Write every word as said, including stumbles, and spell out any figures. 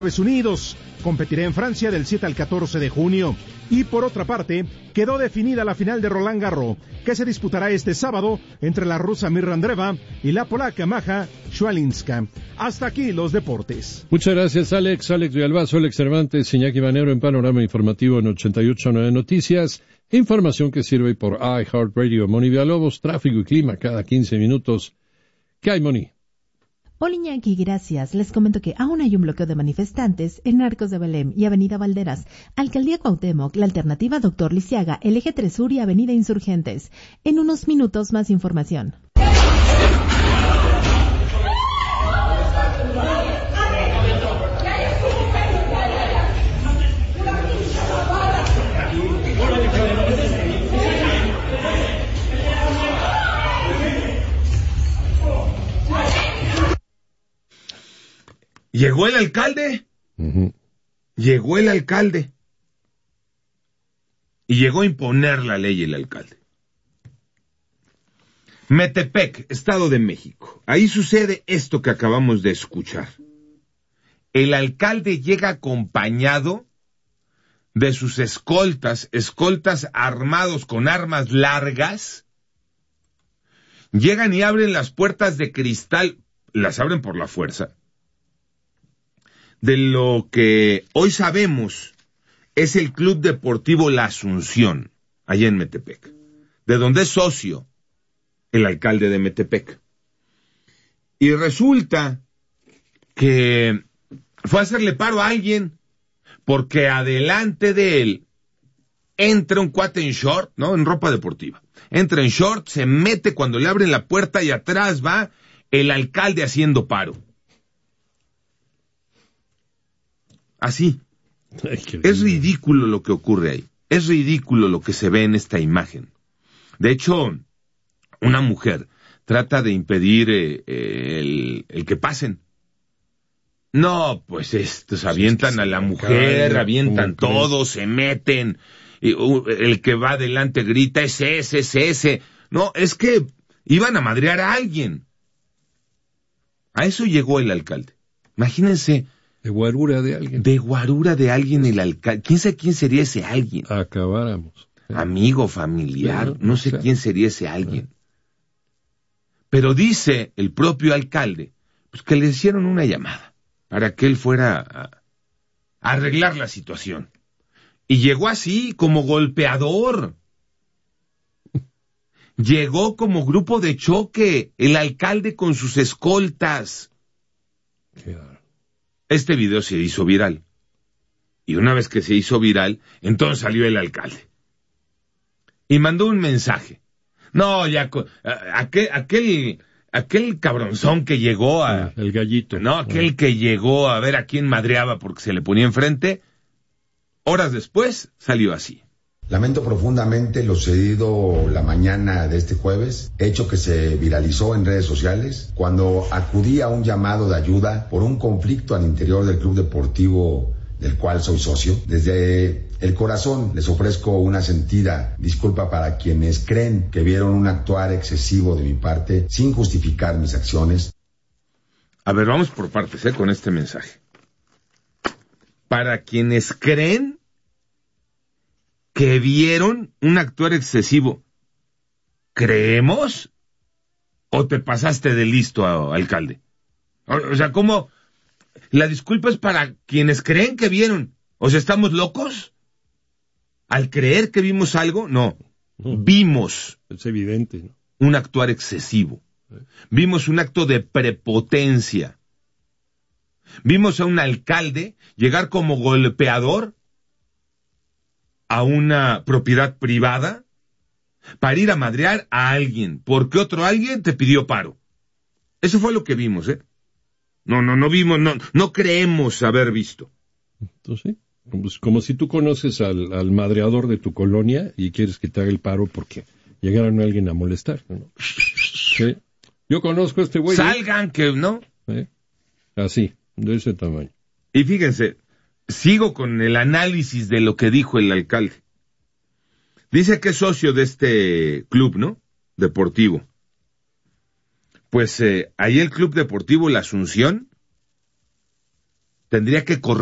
Estados Unidos. Competirá en Francia del siete al catorce de junio. Y por otra parte, quedó definida la final de Roland Garros, que se disputará este sábado entre la rusa Mirra Andreeva y la polaca Maja Swialinska. Hasta aquí los deportes. Muchas gracias, Alex. Alex Villalbazo, Alex Cervantes, Iñaki Banero en Panorama Informativo en ochenta y ocho punto nueve Noticias. Información que sirve por iHeartRadio. Moni Villalobos, tráfico y clima cada quince minutos. ¿Qué hay, Moni? Hola Iñaki, gracias. Les comento que aún hay un bloqueo de manifestantes en Arcos de Belém y Avenida Valderas, Alcaldía Cuauhtémoc, la alternativa Doctor Lisiaga, el Eje tres Sur y Avenida Insurgentes. En unos minutos más información. Llegó el alcalde, uh-huh. llegó el alcalde, y llegó a imponer la ley el alcalde. Metepec, Estado de México, ahí sucede esto que acabamos de escuchar. El alcalde llega acompañado de sus escoltas, escoltas armados con armas largas, llegan y abren las puertas de cristal, las abren por la fuerza, de lo que hoy sabemos es el Club Deportivo La Asunción, allá en Metepec, de donde es socio el alcalde de Metepec. Y resulta que fue a hacerle paro a alguien, porque adelante de él entra un cuate en short, ¿no? En ropa deportiva. Entra en short, se mete cuando le abren la puerta y atrás va el alcalde haciendo paro. Así. Ay, es ridículo lo que ocurre ahí. Es ridículo lo que se ve en esta imagen. De hecho, una mujer trata de impedir eh, el, el que pasen. No, pues estos avientan a la mujer, avientan todo, se meten. Y, uh, el que va adelante grita, es ese, es ese. No, es que iban a madrear a alguien. A eso llegó el alcalde. Imagínense. De guarura de alguien. De guarura de alguien el alcalde. ¿Quién sabe quién sería ese alguien? Acabáramos. ¿Eh? Amigo, familiar, no, no sé o sea, quién sería ese alguien. ¿Eh? Pero dice el propio alcalde, pues que le hicieron una llamada para que él fuera a, a arreglar la situación. Y llegó así, como golpeador. Llegó como grupo de choque, el alcalde con sus escoltas. Claro. Este video se hizo viral. Y una vez que se hizo viral, entonces salió el alcalde. Y mandó un mensaje. No, ya, aquel, aquel, aquel cabronzón que llegó a... El gallito. No, aquel que llegó a ver a quién madreaba porque se le ponía enfrente, horas después salió así. Lamento profundamente lo sucedido la mañana de este jueves, hecho que se viralizó en redes sociales, cuando acudí a un llamado de ayuda por un conflicto al interior del club deportivo del cual soy socio. Desde el corazón les ofrezco una sentida disculpa para quienes creen que vieron un actuar excesivo de mi parte sin justificar mis acciones. A ver, vamos por partes, ¿eh? Con este mensaje. Para quienes creen que vieron un actuar excesivo, ¿creemos? ¿O te pasaste de listo, a, alcalde? O, o sea, ¿cómo? La disculpa es para quienes creen que vieron. O sea, ¿estamos locos? Al creer que vimos algo, no. no vimos. Es evidente, ¿no? Un actuar excesivo. Vimos un acto de prepotencia. Vimos a un alcalde llegar como golpeador a una propiedad privada para ir a madrear a alguien, porque otro alguien te pidió paro. Eso fue lo que vimos, ¿eh? No, no, no vimos, no, no creemos haber visto. Entonces, pues como si tú conoces al, al madreador de tu colonia y quieres que te haga el paro porque llegaron a alguien a molestar, ¿no? ¿Sí? Yo conozco a este güey. Salgan, ¿eh? Que no. ¿Eh? Así, de ese tamaño. Y fíjense, sigo con el análisis de lo que dijo el alcalde. Dice que es socio de este club, ¿no? Deportivo. Pues eh, ahí el Club Deportivo La Asunción tendría que correr